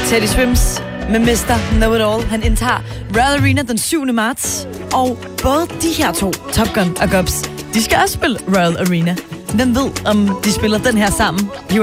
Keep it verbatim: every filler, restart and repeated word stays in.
Teddy Swims med mister Know It All. Han indtager Royal Arena den syvende marts. Og både de her to, Top Gun og Gobs, de skal også spille Royal Arena. Hvem ved, om de spiller den her sammen?